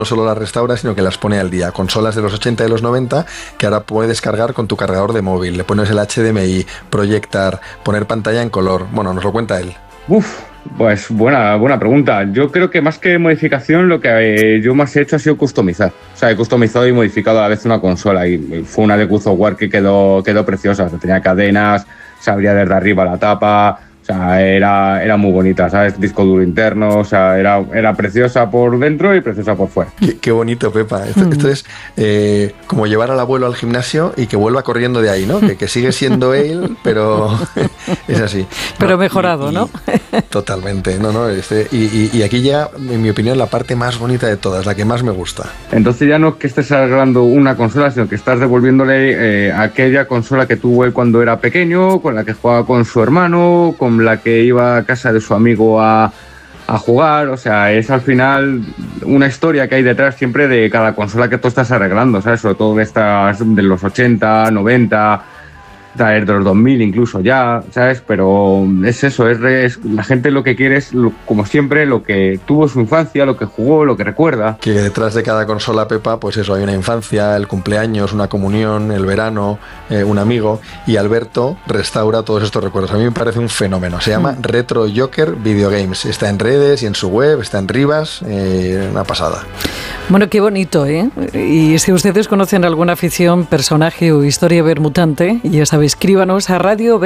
no solo las restaura, sino que las pone al día. Consolas de los 80 y los 90 que ahora puedes cargar con tu cargador de móvil. Le pones el HDMI, proyectar, poner pantalla en color. Bueno, nos lo cuenta él. Pues buena pregunta. Yo creo que más que modificación, lo que yo más he hecho ha sido customizar. O sea, he customizado y modificado a la vez una consola y fue una de God of War que quedó preciosa. Tenía cadenas, se abría desde arriba la tapa. O sea, era muy bonita, ¿sabes? Disco duro interno, o sea, era preciosa por dentro y preciosa por fuera. Qué bonito, Pepa. Esto es como llevar al abuelo al gimnasio y que vuelva corriendo de ahí, ¿no? Que sigue siendo él, pero es así. Pero mejorado, ¿no? Totalmente. Y aquí llega, en mi opinión, la parte más bonita de todas, la que más me gusta. Entonces ya no es que estés arreglando una consola, sino que estás devolviéndole aquella consola que tuvo él cuando era pequeño, con la que jugaba con su hermano, con la que iba a casa de su amigo a jugar. O sea, es al final una historia que hay detrás siempre de cada consola que tú estás arreglando, ¿sabes? Sobre todo de estas de los 80, 90, de los 2000 incluso ya, ¿sabes? Pero es eso, es la gente lo que quiere es, como siempre, lo que tuvo su infancia, lo que jugó, lo que recuerda. Que detrás de cada consola, Pepa, pues eso, hay una infancia, el cumpleaños, una comunión, el verano, un amigo, y Alberto restaura todos estos recuerdos. A mí me parece un fenómeno. Se llama Retro Joker Video Games. Está en redes y en su web, está en Rivas, una pasada. Bueno, qué bonito, ¿eh? Y si ustedes conocen alguna afición, personaje o historia vermutante, ya sabéis, escríbanos a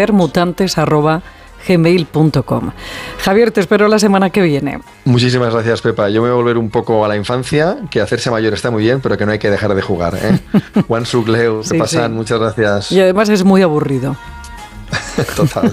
radiovermutantes@gmail.com. Javier, te espero la semana que viene. Muchísimas gracias, Pepa. Yo me voy a volver un poco a la infancia, que hacerse mayor está muy bien, pero que no hay que dejar de jugar, ¿eh? Juan Sucleu, te pasan, sí. Muchas gracias. Y además es muy aburrido. Total.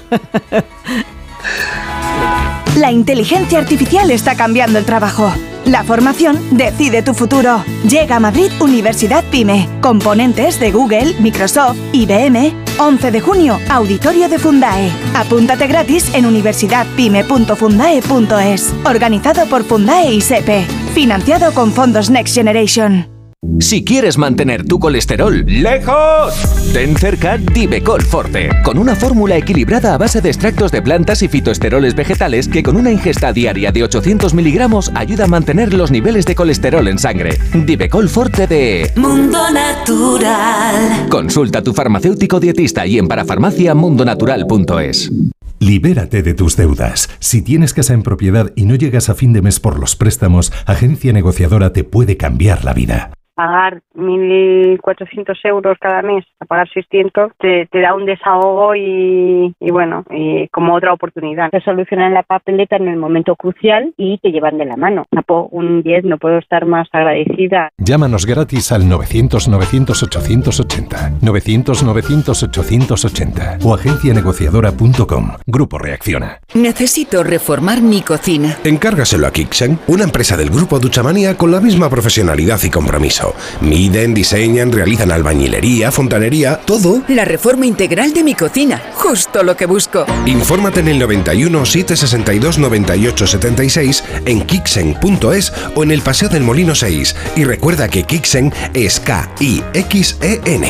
La inteligencia artificial está cambiando el trabajo. La formación decide tu futuro. Llega a Madrid Universidad PyME. Componentes de Google, Microsoft, IBM. 11 de junio, Auditorio de Fundae. Apúntate gratis en universidadpyme.fundae.es. Organizado por Fundae y SEPE. Financiado con fondos Next Generation. Si quieres mantener tu colesterol lejos, ten cerca Divecol Forte, con una fórmula equilibrada a base de extractos de plantas y fitoesteroles vegetales que con una ingesta diaria de 800 miligramos ayuda a mantener los niveles de colesterol en sangre. Divecol Forte de Mundo Natural. Consulta a tu farmacéutico dietista y en parafarmaciamundonatural.es. Libérate de tus deudas. Si tienes casa en propiedad y no llegas a fin de mes por los préstamos, Agencia Negociadora te puede cambiar la vida. Pagar 1.400 euros cada mes, a pagar 600, te da un desahogo y como otra oportunidad. Te solucionan la papeleta en el momento crucial y te llevan de la mano. Un 10, no puedo estar más agradecida. Llámanos gratis al 900-900-880, 900-900-880 o agencianegociadora.com. Grupo Reacciona. Necesito reformar mi cocina. Encárgaselo a Kixen, una empresa del Grupo Duchamania con la misma profesionalidad y compromiso. Miden, diseñan, realizan albañilería, fontanería, todo. La reforma integral de mi cocina, justo lo que busco. Infórmate en el 91 762 98 76 en kixen.es o en el Paseo del Molino 6. Y recuerda que Kixen es K-I-X-E-N.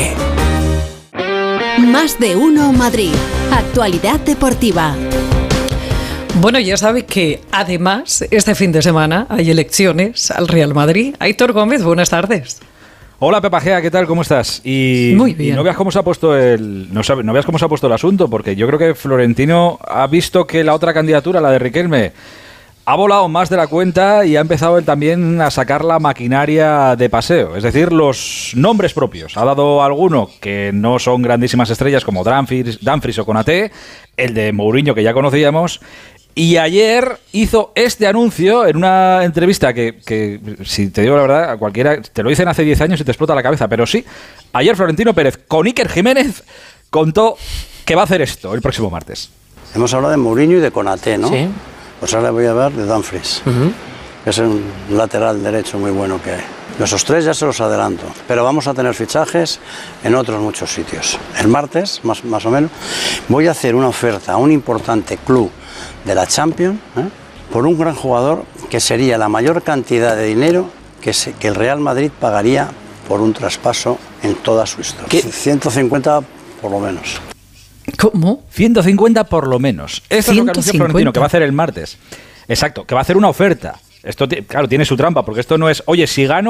Más de uno Madrid. Actualidad deportiva. Bueno, ya sabe que además este fin de semana hay elecciones al Real Madrid. Aitor Gómez, buenas tardes. Hola Pepa Gea, ¿qué tal? ¿Cómo estás? Muy bien. Y no veas cómo se ha puesto el asunto, porque yo creo que Florentino ha visto que la otra candidatura, la de Riquelme, ha volado más de la cuenta y ha empezado él también a sacar la maquinaria de paseo, es decir, los nombres propios. Ha dado alguno que no son grandísimas estrellas como Dumfries o Konaté, el de Mourinho que ya conocíamos. Y ayer hizo este anuncio en una entrevista que, si te digo la verdad, a cualquiera te lo dicen hace 10 años y te explota la cabeza. Pero sí, ayer Florentino Pérez con Iker Jiménez contó que va a hacer esto el próximo martes. Hemos hablado de Mourinho y de Konaté, ¿no? Sí. Pues ahora voy a hablar de Dumfries, que es un lateral derecho muy bueno que hay. Esos tres ya se los adelanto, pero vamos a tener fichajes en otros muchos sitios. El martes, más o menos, voy a hacer una oferta a un importante club de la Champions, por un gran jugador que sería la mayor cantidad de dinero que el Real Madrid pagaría por un traspaso en toda su historia. ¿Qué? 150 por lo menos. ¿Cómo? 150 por lo menos. Esto es lo que anunció Florentino, que va a hacer el martes. Exacto, que va a hacer una oferta. Esto, claro, tiene su trampa, porque esto no es, oye, si gano,